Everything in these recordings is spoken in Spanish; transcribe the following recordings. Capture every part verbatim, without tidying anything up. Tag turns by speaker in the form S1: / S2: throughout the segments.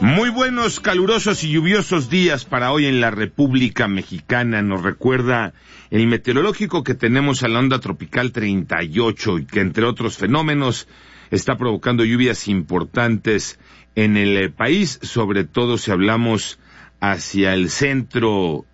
S1: Muy buenos, calurosos y lluviosos días para hoy en la República Mexicana. Nos recuerda el meteorológico que tenemos a la onda tropical treinta y ocho y que, entre otros fenómenos, está provocando lluvias importantes en el país, sobre todo si hablamos hacia el centro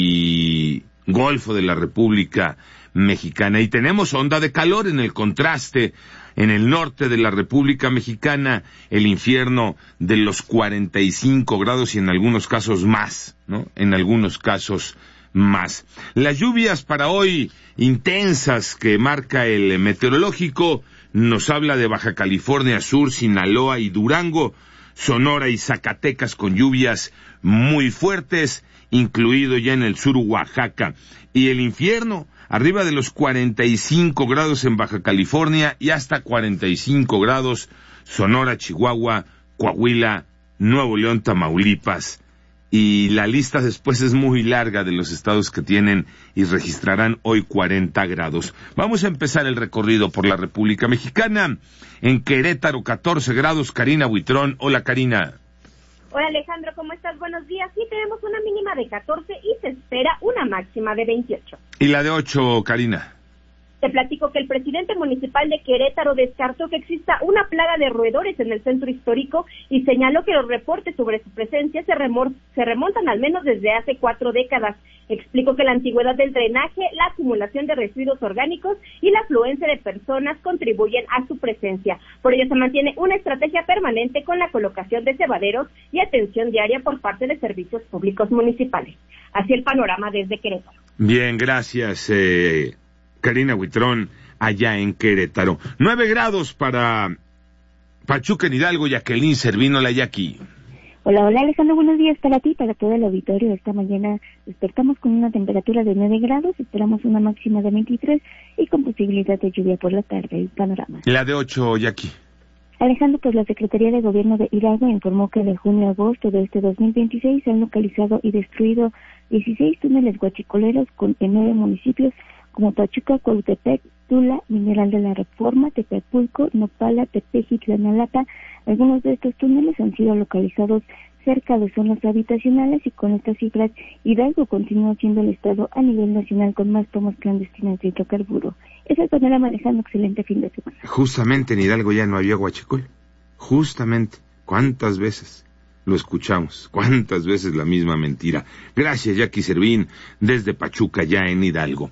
S1: y golfo de la República Mexicana. Y tenemos onda de calor en el contraste. En el norte de la República Mexicana, el infierno de los cuarenta y cinco grados y en algunos casos más, ¿no? En algunos casos más. Las lluvias para hoy intensas que marca el meteorológico nos habla de Baja California Sur, Sinaloa y Durango, Sonora y Zacatecas con lluvias muy fuertes, incluido ya en el sur Oaxaca. Y el infierno arriba de los cuarenta y cinco grados en Baja California y hasta cuarenta y cinco grados Sonora, Chihuahua, Coahuila, Nuevo León, Tamaulipas. Y la lista después es muy larga de los estados que tienen y registrarán hoy cuarenta grados. Vamos a empezar el recorrido por la República Mexicana. En Querétaro, catorce grados, Karina Buitrón. Hola, Karina.
S2: Hola, Alejandro, ¿cómo estás? Buenos días. Sí, tenemos una mínima de catorce y se espera una máxima de veintiocho.
S1: ¿Y la de ocho, Karina?
S2: Te platico que el presidente municipal de Querétaro descartó que exista una plaga de roedores en el centro histórico y señaló que los reportes sobre su presencia se, remor- se remontan al menos desde hace cuatro décadas. Explicó que la antigüedad del drenaje, la acumulación de residuos orgánicos y la afluencia de personas contribuyen a su presencia. Por ello se mantiene una estrategia permanente con la colocación de cebaderos y atención diaria por parte de servicios públicos municipales. Así el panorama desde Querétaro.
S1: Bien, gracias, eh, Karina Buitrón, allá en Querétaro. Nueve grados para Pachuca en Hidalgo, Jacqueline Servino, la Yaqui.
S3: Hola, hola Alejandro, buenos días para ti, para todo el auditorio. Esta mañana despertamos con una temperatura de nueve grados, esperamos una máxima de veintitrés y con posibilidad de lluvia por la tarde. El panorama.
S1: La de ocho, Yaqui.
S3: Alejandro, pues la Secretaría de Gobierno de Hidalgo informó que de junio a agosto de este dos mil veintiséis se han localizado y destruido dieciséis túneles guachicoleros con, en nueve municipios como Pachuca, Cuautepec, Tula, Mineral de la Reforma, Tepepulco, Nopala, Tepeji, Tlanalapa. Algunos de estos túneles han sido localizados cerca de zonas habitacionales y con estas cifras Hidalgo continúa siendo el estado a nivel nacional con más tomas clandestinas de hidrocarburo. Es el panorama, Alejandro, excelente fin de semana.
S1: Justamente en Hidalgo ya no había guachicol. Justamente. ¿Cuántas veces lo escuchamos? ¿Cuántas veces la misma mentira? Gracias, Jackie Servín, desde Pachuca, ya en Hidalgo.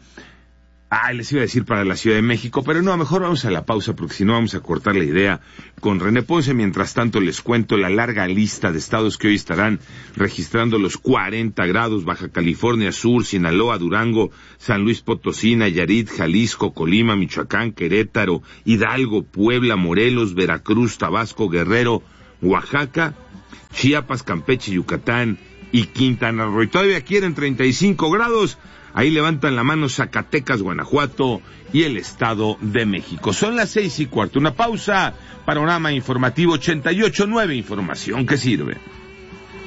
S1: Ah, les iba a decir para la Ciudad de México, pero no, mejor vamos a la pausa porque si no vamos a cortar la idea con René Ponce. Mientras tanto les cuento la larga lista de estados que hoy estarán registrando los cuarenta grados: Baja California Sur, Sinaloa, Durango, San Luis Potosí, Nayarit, Jalisco, Colima, Michoacán, Querétaro, Hidalgo, Puebla, Morelos, Veracruz, Tabasco, Guerrero, Oaxaca, Chiapas, Campeche, Yucatán y Quintana Roo. Y todavía quieren treinta y cinco grados. Ahí levantan la mano Zacatecas, Guanajuato y el Estado de México. Son las seis y cuarto. Una pausa. Panorama informativo ochenta y ocho punto nueve. Información que sirve.